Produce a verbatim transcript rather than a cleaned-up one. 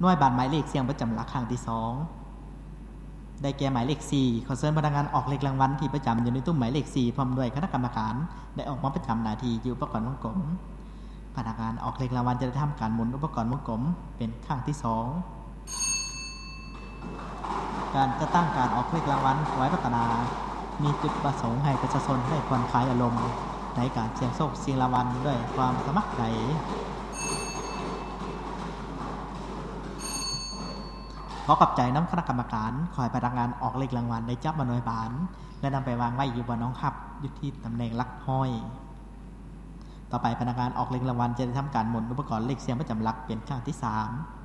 หน่วยบานหมายเลขเสียงประจำหลักครั้งที่สองได้แก่หมายเลขสี่ขอเชิญพนักงานออกเลขรางวัลที่ประจำอยู่ในตุ้มหมายเลขสี่พร้อมด้วยคณะกรรมการได้ออกมาประจำหน้าที่อยู่อุปกรณ์วงกลมพนักงานออกเลขรางวัลจะได้ทำการหมุนอุปกรณ์วงกลมเป็นครั้งที่สองการจะตั้งการออกเลขรางวัลไว้พัฒนามีจุดประสงค์ให้ประชาชนได้ผ่อนคลายอารมณ์ในการเสี่ยงโชคเสี่ยงรางวัลด้วยความสมัครใจขอขอบใจน้ำคณะกรรมการคอยพนักงานออกเลขรางวัลได้จับมาหน่วยบานและนำไปวางไว้อยู่บนน้องขับอยู่ที่ตำแหน่งลักห้อยต่อไปพนักงานออกเลขรางวัลจะได้ทำการหมุนอุปกรณ์เลขเสียงประจำหลักเป็นครั้งที่สาม